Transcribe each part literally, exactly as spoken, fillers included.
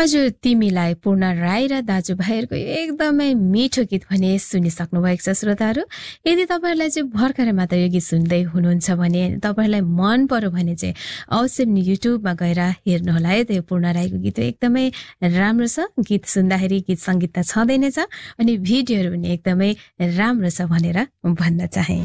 हजुर, तिमीलाई पूर्ण राई र दाजुभाइहरूको एकदमै मिठो गीत भने सुनिसक्नु भएको छ श्रोताहरू। यदि तपाईँहरूलाई चाहिँ भर्खरै मात्र यो गीत सुन्दै हुनुहुन्छ भने तपाईँहरूलाई मन पर्यो भने चाहिँ अवश्य पनि युट्युबमा गएर हेर्नुहोला है। त्यो पूर्ण राईको गीत एकदमै राम्रो छ। गीत सुन्दाखेरि गीत सङ्गीत त छँदै नै छ अनि भिडियोहरू पनि एकदमै राम्रो छ भनेर भन्न चाहे।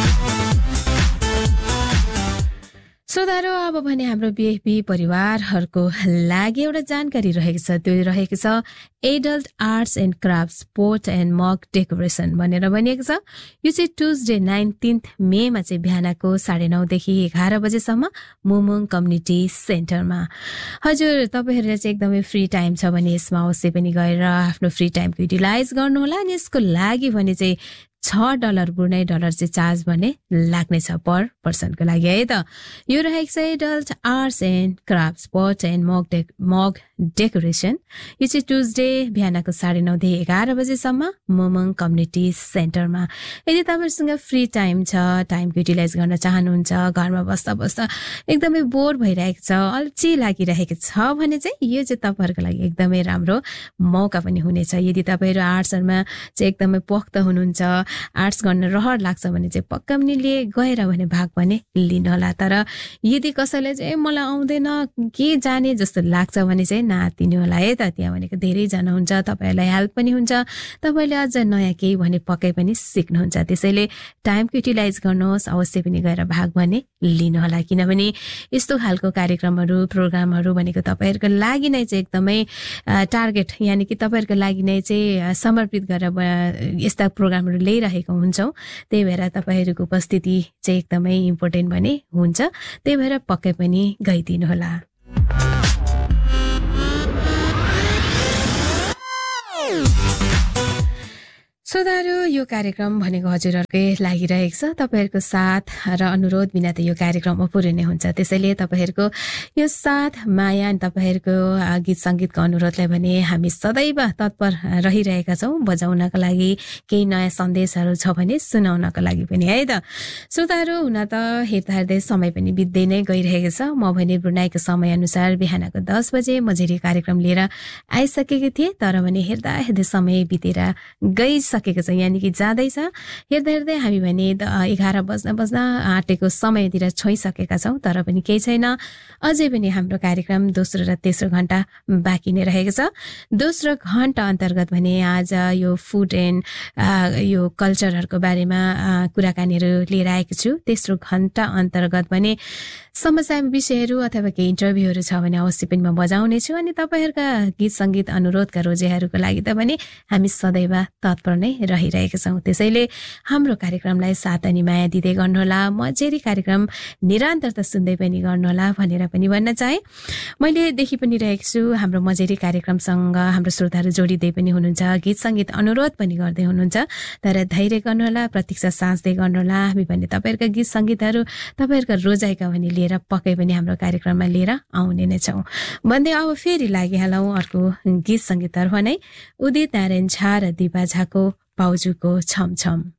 श्रोताहरू, अब भने हाम्रो बिएफबी परिवारहरूको लागि एउटा जानकारी रहेको छ। त्यो रहेको छ adult arts and craft sport and mug decoration भनेर भनिएको छ। यो चाहिँ ट्युजडे नाइन्टिन्थ मेमा चाहिँ बिहानको साढे नौदेखि एघार बजेसम्म मुमुङ कम्युनिटी सेन्टरमा। हजुर, तपाईँहरूले चाहिँ एकदमै फ्री टाइम छ भने यसमा अवश्य पनि गएर आफ्नो फ्री टाइमको युटिलाइज गर्नुहोला। अनि यसको लागि भने चाहिँ छ डलर बुर्नै डलर चाहिँ चार्ज भने लाग्नेछ पर पर्सनको लागि है त। यो रहेको छ adult arts and craft sport and mug deck mug decoration. यो चाहिँ ट्युजडे बिहानको साढे नौदेखि एघार बजेसम्म मुमुङ कम्युनिटी सेन्टरमा। यदि तपाईँहरूसँग फ्री टाइम छ, टाइमको युटिलाइज गर्न चाहनुहुन्छ, घरमा बस्दा बस्दा एकदमै बोर भइरहेको छ, अल्छी लागिरहेको छ भने चाहिँ यो चाहिँ तपाईँहरूको लागि एकदमै राम्रो मौका पनि हुनेछ। यदि तपाईँहरू आर्ट्सहरूमा चाहिँ एकदमै पोख्त हुनुहुन्छ, आर्ट्स गर्न रहर लाग्छ भने चाहिँ पक्का पनि लिए गएर भने भाग भने लिनुहोला। तर यदि कसैले चाहिँ मलाई आउँदैन के जाने जस्तो लाग्छ भने चाहिँ नातिनु होला है त। त्यहाँ भनेको धेरैजना हुन्छ, तपाईँहरूलाई हेल्प पनि हुन्छ, तपाईँले अझ नयाँ केही भने पक्कै पनि सिक्नुहुन्छ। त्यसैले टाइमको युटिलाइज गर्नुहोस्, अवश्य पनि गएर भाग भने लिनुहोला। किनभने यस्तो खालको कार्यक्रमहरू प्रोग्रामहरू भनेको तपाईँहरूको लागि नै चाहिँ एकदमै टार्गेट, यानि कि तपाईँहरूको लागि नै चाहिँ समर्पित गरेर यस्ता प्रोग्रामहरू ल्याइरहेको हुन्छौँ। त्यही भएर तपाईँहरूको उपस्थिति चाहिँ एकदमै इम्पोर्टेन्ट भने हुन्छ। त्यही भएर पक्कै पनि गइदिनु होला। श्रोताहरू, यो कार्यक्रम भनेको हजुरहरूकै लागिरहेको छ। तपाईँहरूको साथ र अनुरोध बिना त यो कार्यक्रम अपुरो नै हुन्छ। त्यसैले तपाईँहरूको यो साथ माया अनि तपाईँहरूको गीत सङ्गीतको अनुरोधलाई भने हामी सदैव तत्पर रहिरहेका छौँ बजाउनको लागि। केही नयाँ सन्देशहरू छ भने सुनाउनको लागि पनि है त। श्रोताहरू, हुन त हेर्दा हेर्दै समय पनि बित्दै नै गइरहेको छ। म भने ब्रुनाईको समयअनुसार बिहानको दस बजे मझेरी कार्यक्रम लिएर आइसकेको थिएँ, तर भने हेर्दा हेर्दै समय बितेर गइसकेको छ, यानि कि जाँदैछ। हेर्दा हेर्दै हामी भने एघार बज्न बज्न आँटेको समयतिर छोइसकेका छौँ। तर पनि केही छैन, अझै पनि हाम्रो कार्यक्रम दोस्रो र तेस्रो घण्टा बाँकी नै रहेको छ। दोस्रो घण्टा अन्तर्गत भने आज यो फुड एन्ड यो कल्चरहरूको बारेमा कुराकानीहरू लिएर आएको छु। तेस्रो घण्टा अन्तर्गत भने समस्या विषयहरू अथवा केही इन्टरभ्यूहरू छ भने अवश्य पनि म बजाउने छु। अनि तपाईँहरूका गीत सङ्गीत अनुरोधका रोजेहरूको लागि त भने हामी सदैव तत्पर नै रहिरहेका छौँ। त्यसैले हाम्रो कार्यक्रमलाई साथ अनि माया दिँदै गर्नुहोला। मजेरी कार्यक्रम निरन्तरता सुन्दै पनि गर्नुहोला भनेर पनि भन्न चाहे। मैले देखि पनि रहेको छु हाम्रो मजेरी कार्यक्रमसँग हाम्रो श्रोताहरू जोडिँदै पनि हुनुहुन्छ, गीत सङ्गीत अनुरोध पनि गर्दै हुनुहुन्छ। तर धैर्य गर्नुहोला, प्रतीक्षा साँच्दै गर्नुहोला। हामी भने तपाईँहरूका गीत सङ्गीतहरू तपाईँहरूका रोजाइका भने लिएर पक्कै पनि हाम्रो कार्यक्रममा लिएर आउने नै छौँ भन्दै अब फेरि लागिहालौँ अर्को गीत सङ्गीतहरू भने उदित नारायण झा र दिपा झाको पाउजूको छमछम।